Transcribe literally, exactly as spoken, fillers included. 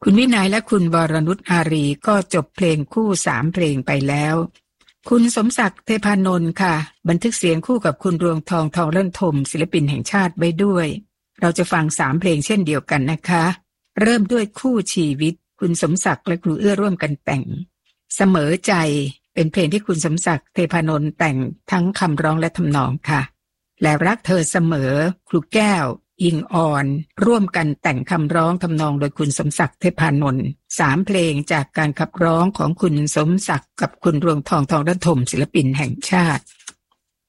คุณวินัยและคุณวรนุชอารีก็จบเพลงคู่สามเพลงไปแล้วคุณสมศักดิ์เทพานนท์ค่ะบันทึกเสียงคู่กับคุณรวงทองทองเลิ่นทมศิลปินแห่งชาติไว้ด้วยเราจะฟังสามเพลงเช่นเดียวกันนะคะเริ่มด้วยคู่ชีวิตคุณสมศักดิ์และครูเอื้อร่วมกันแต่งเสมอใจเป็นเพลงที่คุณสมศักดิ์เทพานนท์แต่งทั้งคำร้องและทำนองค่ะและรักเธอเสมอครูแก้วอิงออนร่วมกันแต่งคำร้องทำนองโดยคุณสมศักดิ์เทพานนท์สามเพลงจากการขับร้องของคุณสมศักดิ์กับคุณรวงทองทองเลิ่นทมศิลปินแห่งชาติ